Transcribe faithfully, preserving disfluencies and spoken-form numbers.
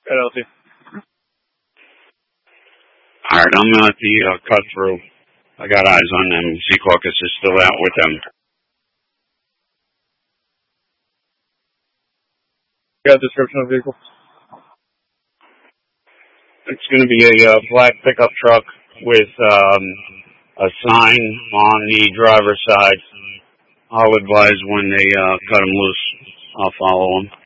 L T. All right, I'm at the uh, cut through. I got eyes on them. Secaucus is still out with them. Got a description of the vehicle? It's going to be a uh, black pickup truck with um, a sign on the driver's side. I'll advise when they uh, cut him loose. I'll follow him.